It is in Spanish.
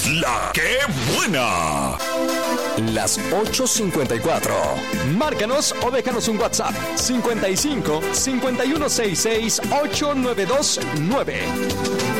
La que buena. Las 8:54. Márcanos o déjanos un WhatsApp 55 5166 8929.